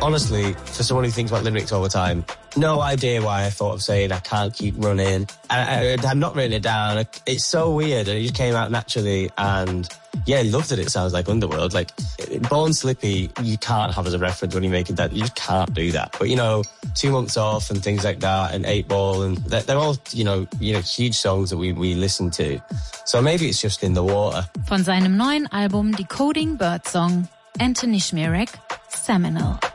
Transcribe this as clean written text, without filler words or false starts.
Honestly, for someone who thinks about lyrics all the time, no idea why I thought of saying I can't keep running. I'm not written it down. It's so weird, and it just came out naturally, and yeah, I love that it sounds like Underworld. Like, Born Slippy, you can't have as a reference when you're making that. You just can't do that. But, 2 Months Off and things like that, and 8 Ball, and they're all, huge songs that we listen to. So maybe it's just in the water. Von seinem neuen Album Decoding Birdsong, Anthony Schmierek, Seminal.